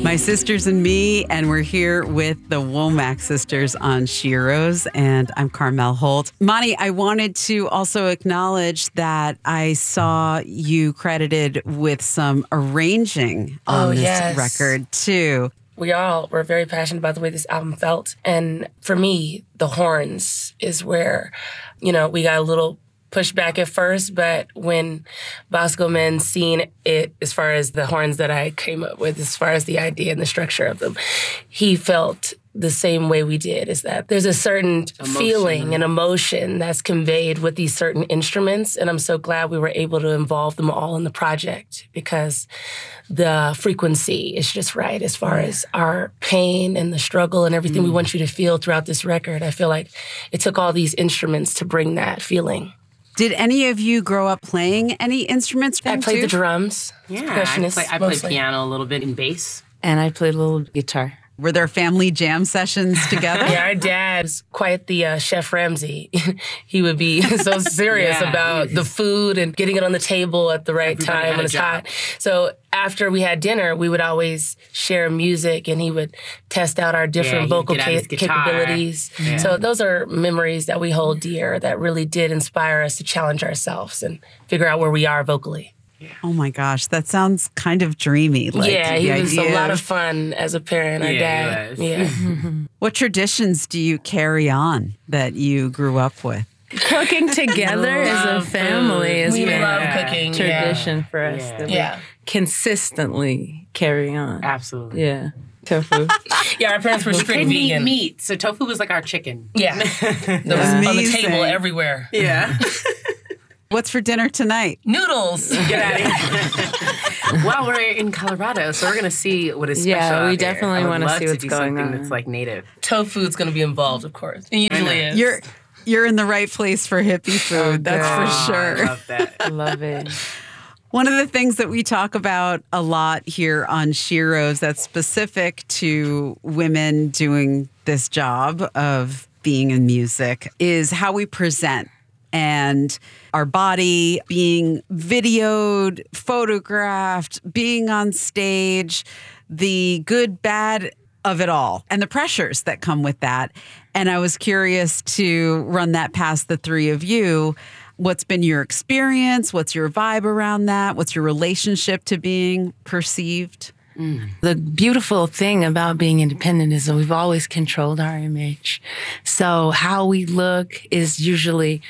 My Sisters and Me, and we're here with the Womack sisters on Sheroes, and I'm Carmel Holt. Monty, I wanted to also acknowledge that I saw you credited with some arranging on this record, too. We all were very passionate about the way this album felt. And for me, the horns is where, we got a little pushback at first, but when Bosco Men seen it, as far as the horns that I came up with, as far as the idea and the structure of them, he felt the same way we did, is that there's a certain feeling and emotion that's conveyed with these certain instruments. And I'm so glad we were able to involve them all in the project because the frequency is just right as far as our pain and the struggle and everything we want you to feel throughout this record. I feel like it took all these instruments to bring that feeling. Did any of you grow up playing any instruments? I played the drums. Yeah, I played piano a little bit and bass. And I played a little guitar. Were there family jam sessions together? Yeah, our dad was quite the Chef Ramsay. He would be so serious about the food and getting it on the table at the right time when it's hot. So after we had dinner, we would always share music, and he would test out our different vocal capabilities. Yeah. So those are memories that we hold dear that really did inspire us to challenge ourselves and figure out where we are vocally. Yeah. Oh my gosh, that sounds kind of dreamy. He was a lot of fun as a parent. Our dad. Yeah. What traditions do you carry on that you grew up with? Cooking together as a family has been love cooking. Tradition for us that we consistently carry on. Absolutely. Yeah. Tofu. Our parents were strict vegan. Eat meat, so tofu was like our chicken. Yeah. That was on the table everywhere. Yeah. What's for dinner tonight? Noodles. Get out of here. Well, we're in Colorado, so we're going to see what is special. Yeah, we definitely want to see what's going on. Something that's like native. Tofu's going to be involved, of course. It usually is. You're in the right place for hippie food, that's for sure. I love that. I love it. One of the things that we talk about a lot here on Sheroes that's specific to women doing this job of being in music is how we present. And our body being videoed, photographed, being on stage, the good, bad of it all, and the pressures that come with that. And I was curious to run that past the three of you. What's been your experience? What's your vibe around that? What's your relationship to being perceived? The beautiful thing about being independent is that we've always controlled our image. So how we look is usually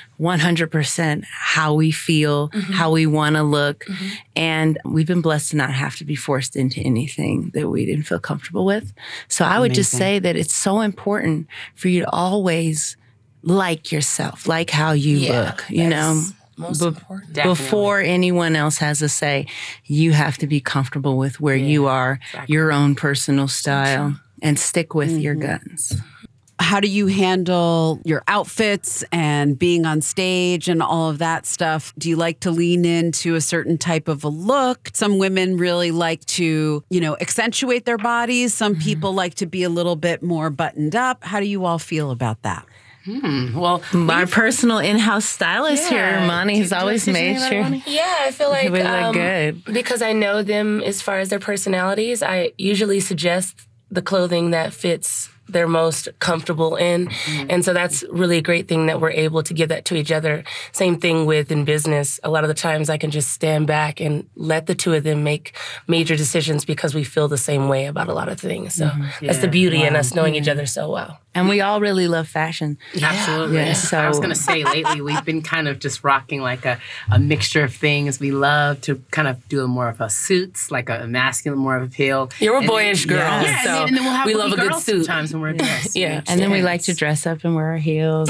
100% how we feel, how we want to look. And we've been blessed to not have to be forced into anything that we didn't feel comfortable with. So I would just say that it's so important for you to always like yourself, like how you look, you know? Most important. Before anyone else has a say, you have to be comfortable with where you are, your own personal style, and stick with your guns. How do you handle your outfits and being on stage and all of that stuff? Do you like to lean into a certain type of a look? Some women really like to, accentuate their bodies. Some people like to be a little bit more buttoned up. How do you all feel about that? Well, our personal in-house stylist here, Monty, has always made sure. Yeah, I feel like we look good. Because I know them as far as their personalities, I usually suggest the clothing that fits they're most comfortable in. And so that's really a great thing that we're able to give that to each other. Same thing with in business. A lot of the times I can just stand back and let the two of them make major decisions because we feel the same way about a lot of things. So that's the beauty in us knowing each other so well. And we all really love fashion. Absolutely. Yeah, so I was going to say, lately we've been kind of just rocking like a mixture of things. We love to kind of do more of a suits, like a masculine, more of appeal. You're a boyish girl. Yeah, so and then we'll have we love a good suit. Sometimes when we're dressed. Yeah. And then we like to dress up and wear our heels.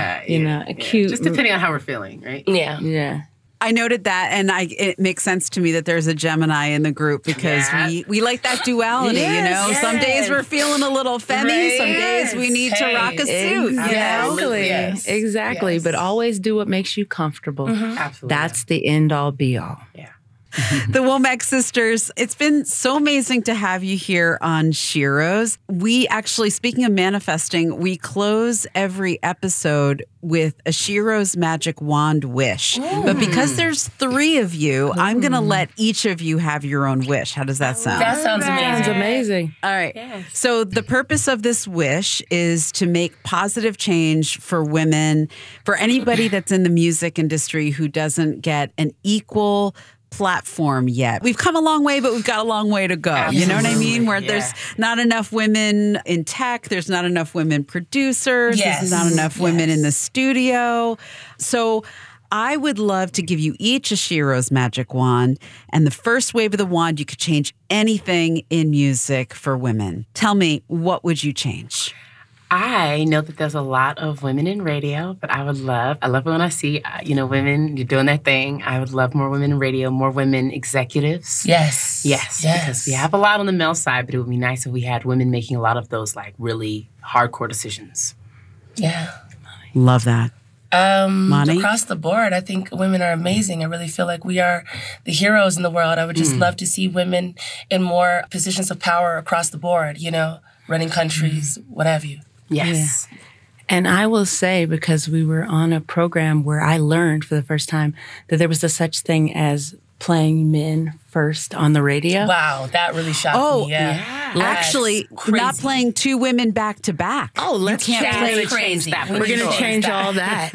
A cute. Just depending on how we're feeling, right? Yeah. Yeah. I noted that, and it makes sense to me that there's a Gemini in the group because we like that duality, Yes. Some days we're feeling a little femmy, some days we need to rock a suit, Exactly. Yes. Exactly. Yes. But always do what makes you comfortable. Absolutely. That's the end all be all. Yeah. The Womack sisters, it's been so amazing to have you here on Sheroes. We actually, speaking of manifesting, we close every episode with a Sheroes magic wand wish. But because there's 3 of you, I'm going to let each of you have your own wish. How does that sound? That sounds amazing. Sounds amazing. All right. Yes. So the purpose of this wish is to make positive change for women, for anybody that's in the music industry who doesn't get an equal platform yet. We've come a long way, but we've got a long way to go. You know what I mean? Where there's not enough women in tech, there's not enough women producers, there's not enough women in the studio. So I would love to give you each a Sheroes magic wand, and the first wave of the wand, you could change anything in music for women. Tell me, what would you change? I know that there's a lot of women in radio, but I love it when I see, women doing their thing. I would love more women in radio, more women executives. Yes. Because we have a lot on the male side, but it would be nice if we had women making a lot of those like really hardcore decisions. Yeah. Love that. Moni? Across the board, I think women are amazing. I really feel like we are the heroes in the world. I would just love to see women in more positions of power across the board, running countries, what have you. Yes. Yeah. And I will say, because we were on a program where I learned for the first time that there was a such thing as playing men first on the radio. Wow, that really shocked me. Yeah. Actually, not playing 2 women back to back. Oh, let's change that. We're going to change all that.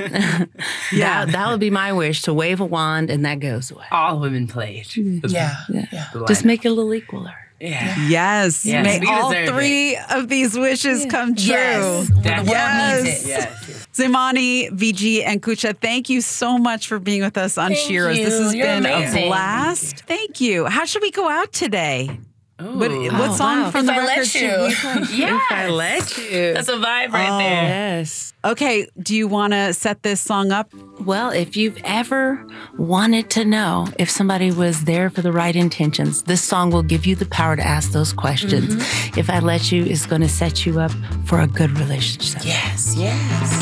That would be my wish, to wave a wand and that goes away. All women played. Yeah. Just make it a little equaler. Yeah. Yes. May all 3 of these wishes come true. Yes. The world needs it. Yes. Zemani, VG, and Kucha, thank you so much for being with us on Sheroes. This has been amazing. a blast. Thank you. How should we go out today? What song from If the I record let should you. we play? If I let you. That's a vibe right there. Yes. Okay, do you want to set this song up? Well, if you've ever wanted to know if somebody was there for the right intentions, this song will give you the power to ask those questions. If I Let You is going to set you up for a good relationship. Yes.